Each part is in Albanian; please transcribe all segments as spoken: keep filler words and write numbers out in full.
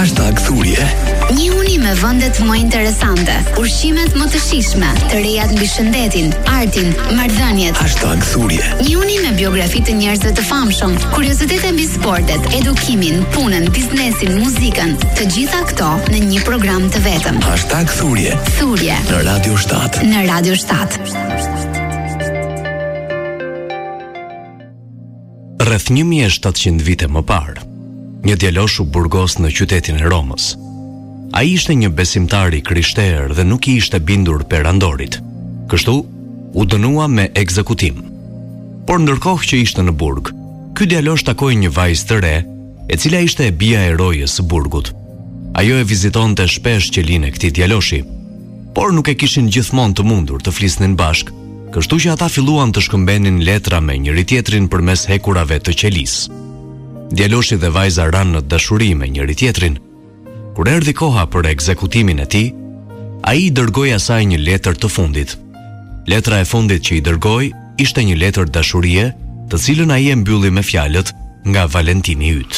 Hashtag thurje. Njihuni me vendet më interesante, ushqimet më të shijshme, të rejat mbi shëndetin, artin, marrëdhëniet. Hashtag thurje. Njihuni me biografi të njerëzve të famshëm, kuriozitete mbi sportet, edukimin, punën, biznesin, muzikën, të gjitha këto në një program të vetëm. Hashtag thurje. Thurje Në Radio shtat. Në Radio shtat. Rreth një mijë e shtatëqind vite më parë, një djalosh u burgos në qytetin e Romës. Ai ishte një besimtar i krishterë dhe nuk i ishte bindur perandorit. Kështu u dënua me ekzekutim. Por ndërkohë që ishte në burg, ky djalosh takoi një vajzë të re, e cila ishte e bija e rojës së burgut. Ajo e vizitonte shpesh qelinë e këtij djaloshi, por nuk e kishin gjithmonë të mundur të flisnin bashkë. Kështu që ata filluan të shkëmbenin letra me njëri tjetrin përmes hekurave të qelisë. Djaloshi dhe vajza ranë në dashuri me njëri tjetrin. Kur erdhi koha për ekzekutimin e tij, ai i dërgoi asaj një letër të fundit. Letra e fundit që i dërgoi ishte një letër dashurie, të cilën ai e mbylli me fjalët nga Valentini yt.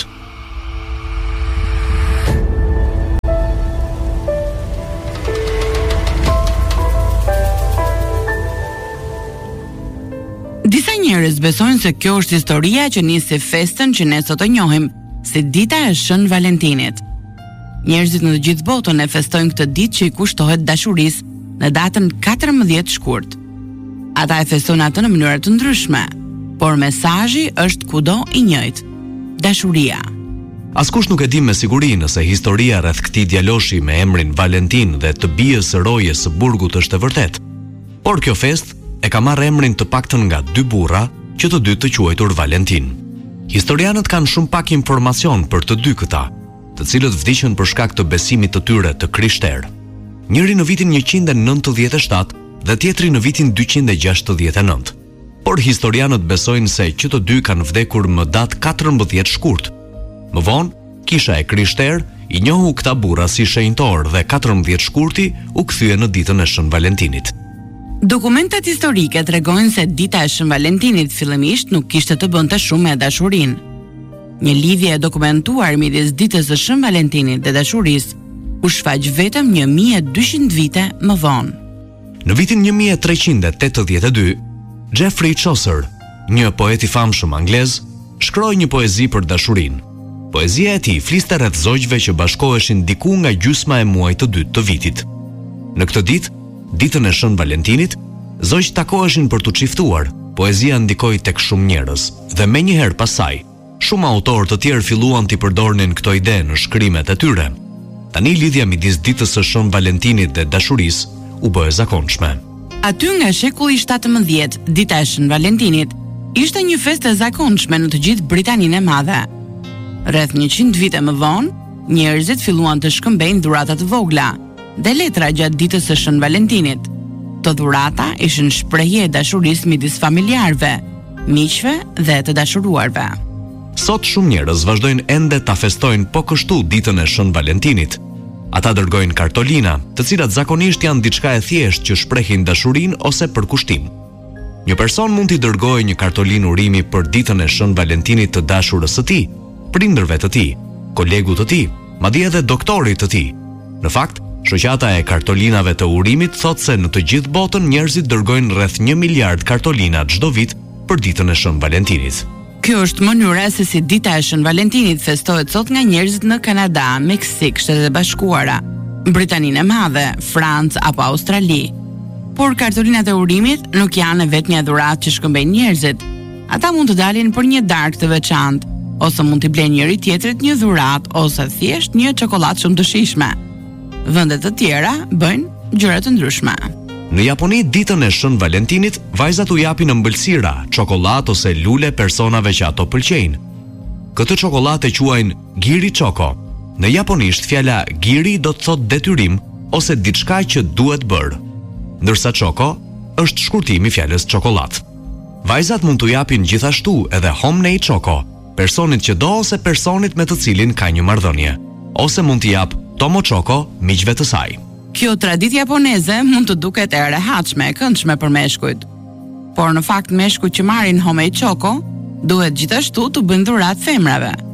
Disa njerëz besojnë se kjo është historia që nisi festën që ne sot e njohim si dita e Shën Valentinit. Njerëzit në të gjithë botën e festojnë këtë ditë që i kushtohet dashurisë në datën katërmbëdhjetë shkurt. Ata e festojnë atë në mënyra të ndryshme, por mesazhi është kudo i njëjtë: dashuria. Askush nuk e di me siguri nëse historia rreth këtij djaloshi me emrin Valentin dhe të bijës së rojës së burgut është e vërtetë. Por kjo festë e ka marrë emrin të paktën nga dy burra, që të dy të quajtur Valentin. Historianët kanë shumë pak informacion për të dy këta, të cilët vdiqën për shkak të besimit të tyre të krishterë. Njëri në vitin njëqind e nëntëdhjetë e shtatë dhe tjetri në vitin dyqind e gjashtëdhjetë e nëntë. Por historianët besojnë se që të dy kanë vdekur më datë katërmbëdhjetë shkurt. Më vonë, kisha e krishterë i njohu këta burra si shenjtor dhe katërmbëdhjetë shkurti u kthye në ditën e Shën Valentinit. Dokumentat historike tregojnë se dita e Shën Valentinit fillimisht nuk kishte të bënte shumë me dashurinë. Një lidhje e dokumentuar midis ditës së Shën Valentinit dhe dashurisë u shfaq vetëm një mijë e dyqind vite më vonë. Në vitin një mijë e treqind e tetëdhjetë e dy, Geoffrey Chaucer, një poet i famshëm anglez, shkroi një poezi për dashurinë. Poezia e tij fliste rreth zogjve që bashkoheshin diku nga gjysma e muajit të dytë të vitit. Në këtë ditë, ditën e Shën Valentinit, zogjt takoheshin për të çiftuar. Poezia ndikoi tek shumë njerëz dhe menjëherë pas saj, shumë autorë të tjerë filluan të përdornin këto ide në shkrimet e tyre. Tani lidhja midis ditës së Shën Valentinit dhe dashurisë u bë e zakonshme. Aty nga shekulli shtatëmbëdhjetë, dita e Shën Valentinit ishte një festë e zakonshme në të gjithë Britaninë e Madhe. Rreth njëqind vite më vonë, njerëzit filluan të shkëmbejnë dhurata të vogla dhe letra gjatë ditës së Shën Valentinit. Të dhurata ishin shprehje e dashurisë midis familjarëve, miqve dhe të dashuruarve. Sot shumë njerëz vazhdojnë ende ta festojnë po kështu ditën e Shën Valentinit. Ata dërgojnë kartolina, të cilat zakonisht janë diçka e thjeshtë që shprehin dashurinë ose për kushtim. Një person mund t'i dërgojë një kartolinë urimi për ditën e Shën Valentinit të dashurës së tij, prindërve të tij, kolegut të tij, madje edhe doktorit të tij. Në fakt, shoqata e kartolinave të urimit thot se në të gjithë botën njerëzit dërgojnë rreth një miliard kartolina çdo vit për ditën e Shën Valentinit. Kjo është mënyra se si dita e Shën Valentinit festohet sot nga njerëzit në Kanada, Meksik, Shtetet e Bashkuara, Britaninë e Madhe, Francë apo Australi. Por kartolinat e urimit nuk janë vetëm një dhuratë që shkëmbejnë njerëzit. Ata mund të dalin për një darkë të veçantë, ose mund t'i blejnë njëri tjetrit një dhuratë ose thjesht një çokoladë shumë të shijshme. Vende të tjera bëjnë gjëra të ndryshme. Në Japoni, ditën e Shën Valentinit, vajzat u japin ëmbëlsira, çokoladë ose lule personave që ato pëlqejnë. Këtë çokoladë e quajnë giri choko. Në japonisht fjala giri do të thotë detyrim ose diçka që duhet bërë, ndërsa choko është shkurtimi i fjalës çokoladë. Vajzat mund t'u japin gjithashtu edhe homnei choko, personit që do ose personit me të cilin ka një marrëdhënie, ose mund t'i jap tomo choko miqve të saj. Kjo traditë japoneze mund të duket e rehatshme e këndshme për meshkujt. Por në fakt meshkujt që marrin homei choko duhet gjithashtu të bëjnë dhuratë femrave.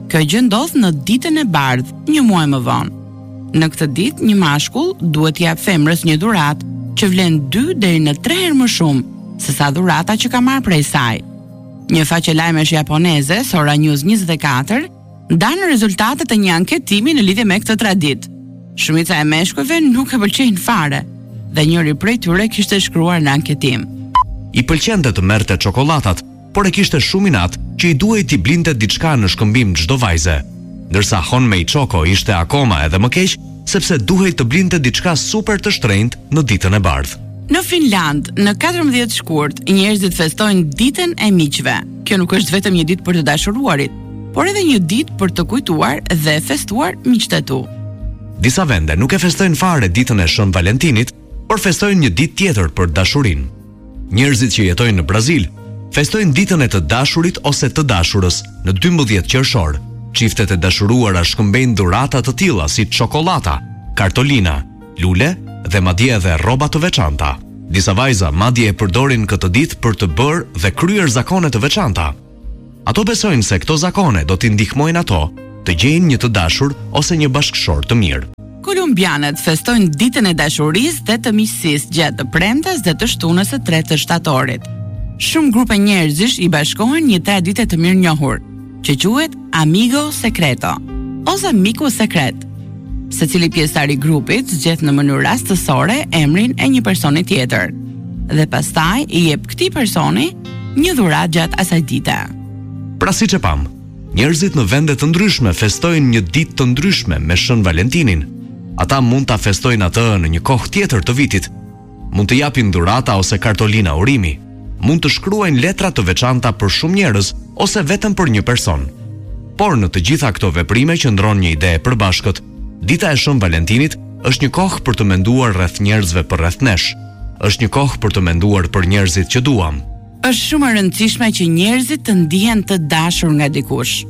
Kjo gjë ndodh në ditën e bardhë, një muaj më vonë. Në këtë ditë, një mashkull duhet t'i jap femrës një dhuratë që vlen dy deri në tre herë më shumë se sa dhurata që ka marrë prej saj. Një faqe lajmesh japoneze, Sora News njëzet e katër, ndanë rezultatet e një anketimi në lidhje me këtë traditë. Shumica e meshkujve nuk e pëlqejnë fare, dhe njëri prej tyre kishte shkruar në anketim: I pëlqente të merrte çokoladat, por e kishte shumë inat që i duhej t'i blinte diçka në shkëmbim çdo vajze. Ndërsa Honmei Choco ishte akoma edhe më keq, sepse duhej të blinte diçka super të shtrenjtë në ditën e bardhë. Në Finland, në katërmbëdhjetë shkurt, njerëzit festojnë ditën e miqve. Kjo nuk është vetëm një ditë për të dashuruarit, por edhe një ditë për të kujtuar dhe festuar miqtë e tu. Disa vende nuk e festojnë fare ditën e Shën Valentinit, por festojnë një ditë tjetër për dashurinë. Njerëzit që jetojnë në Brazil festojnë ditën e të dashurit ose të dashurës në dymbëdhjetë qershor. Çiftet e dashuruara shkëmbejnë dhurata të tilla si çokolata, kartolina, lule dhe madje edhe rroba të veçanta. Disa vajza madje e përdorin këtë ditë për të bërë dhe kryer zakone të veçanta. Ato besojnë se këto zakone do t'i ndihmojnë ato të gjejnë një të dashur ose një bashkëshor të mirë. Kolumbianët festojnë ditën e dashurisë dhe të miqësisë gjatë të premtes dhe të shtunës së tretë të shtatorit. Shumë grupe njerëzish i bashkohen një traditë të mirënjohur, që quhet Amigo Secreto ose miku sekret. Secili pjesëtar i grupit zgjedh në mënyrë rastësore emrin e një personi tjetër dhe pastaj i jep këtij personi një dhuratë gjatë asaj dite. Pra siç e pam, njerëzit në vende të ndryshme festojnë një ditë të ndryshme me Shën Valentinin. Ata mund ta festojnë atë në një kohë tjetër të vitit. Mund të japin dhurata ose kartolina urimi. Mund të shkruajnë letra të veçanta për shumë njerëz ose vetëm për një person. Por në të gjitha këto veprime qëndron një ide e përbashkët. Dita e Shën Valentinit është një kohë për të menduar rreth njerëzve përreth nesh. Është një kohë për të menduar për njerëzit që duam. Është shumë e rëndësishme që njerëzit të ndihen të dashur nga dikush.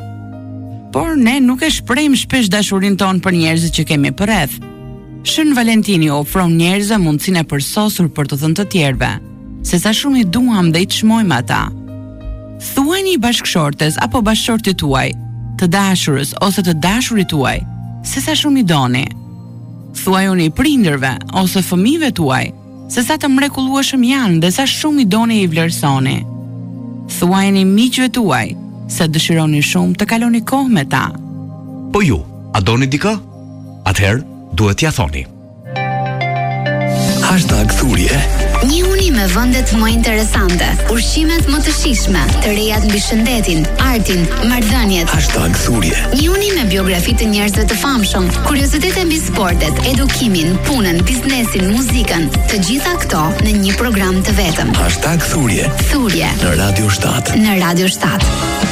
Por ne nuk e shprehim shpesh dashurinë tonë për njerëzit që kemi përreth. Shën Valentini ofron njerëzve mundësinë e përsosur për të thënë të tjerëve se sa shumë i duam dhe i çmojmë ata. Thuajini bashkëshortes apo bashkëshortit tuaj, të dashurës ose të dashurit tuaj, se sa shumë i doni. Thuajuni prindërve ose fëmijëve tuaj, se sa të mrekullueshëm janë dhe sa shumë i doni i vlerësoni. Thuajini miqve tuaj se dëshironi shumë të kaloni kohë me ta. Po ju, a doni dikë? Atëherë, duhet t'ia thoni. Hashtag thurje. Një uni me vendet më interesante, ushqimet më të shijshme, të rejat mbi shëndetin, artin, marrëdhëniet. Hashtag thurje. Një uni me biografi të njerëzve të famshëm, kuriozitete mbi sportet, edukimin, punën, biznesin, muzikën, të gjitha këto në një program të vetëm. Hashtag thurje. Thurje Në Radio shtat. Në Radio shtat.